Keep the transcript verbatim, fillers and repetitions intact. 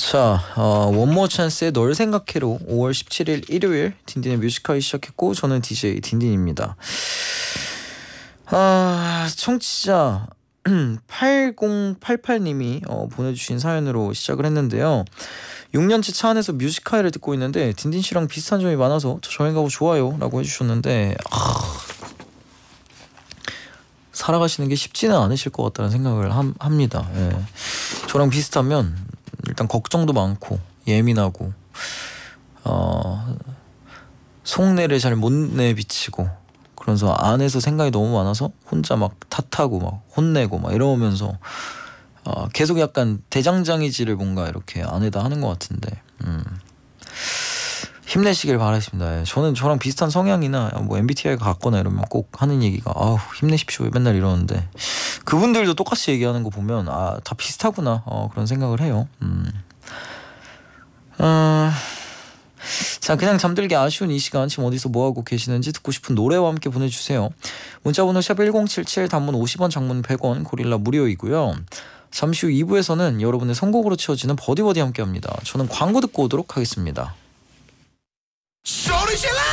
자, 어, 원모 찬스의 널 생각해로 오월 십칠일 일요일 딘딘의 뮤지컬 시작했고 저는 디제이 딘딘입니다. 아, 청취자 팔공팔팔님이 어, 보내주신 사연으로 시작을 했는데요. 육 년째 차 안에서 뮤지컬을 듣고 있는데 딘딘씨랑 비슷한 점이 많아서 저 여행 가고 좋아요 라고 해주셨는데 아, 살아가시는 게 쉽지는 않으실 것 같다는 생각을 함, 합니다. 예. 저랑 비슷하면 일단 걱정도 많고 예민하고 어, 속내를 잘 못 내비치고 그래서 안에서 생각이 너무 많아서 혼자 막 탓하고 막 혼내고 막 이러면서 어, 계속 약간 대장장이질을 뭔가 이렇게 안에다 하는 것 같은데 음. 힘내시길 바라겠습니다. 예. 저는 저랑 비슷한 성향이나 뭐 엠비티아이가 같거나 이러면 꼭 하는 얘기가 아우 힘내십시오 맨날 이러는데 그분들도 똑같이 얘기하는 거 보면 아, 다 비슷하구나 어, 그런 생각을 해요. 음. 어... 자, 그냥 잠들기 아쉬운 이 시간 지금 어디서 뭐하고 계시는지 듣고 싶은 노래와 함께 보내주세요. 문자번호 샵 일공칠칠 단문 오십 원 장문 백 원 고릴라 무료이고요. 잠시 후 이 부에서는 여러분의 선곡으로 채워지는 버디버디 함께합니다. 저는 광고 듣고 오도록 하겠습니다. 소리 질러!